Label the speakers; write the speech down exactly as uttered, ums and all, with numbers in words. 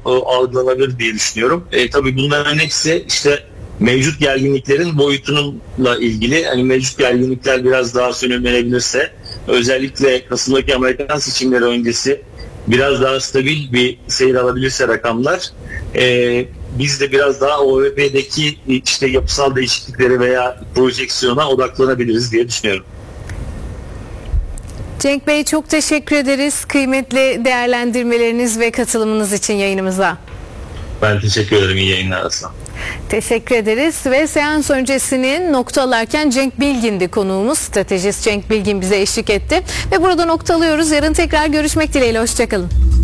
Speaker 1: e, algılanabilir diye düşünüyorum. E, tabii bunların hepsi işte mevcut gerginliklerin boyutununla ilgili. Hani mevcut gerginlikler biraz daha sönümlenebilirse, özellikle Kasım'daki Amerikan seçimleri öncesi biraz daha stabil bir seyir alabilirse rakamlar, e, biz de biraz daha O V P'deki işte yapısal değişiklikleri veya projeksiyona odaklanabiliriz diye düşünüyorum.
Speaker 2: Cenk Bey, çok teşekkür ederiz kıymetli değerlendirmeleriniz ve katılımınız için yayınımıza.
Speaker 1: Ben teşekkür ederim. İyi yayınlar Aslan.
Speaker 2: Teşekkür ederiz ve seans öncesinin noktalarken Cenk Bilgin'di konuğumuz. Stratejist Cenk Bilgin bize eşlik etti ve burada noktalıyoruz. Yarın tekrar görüşmek dileğiyle. Hoşçakalın.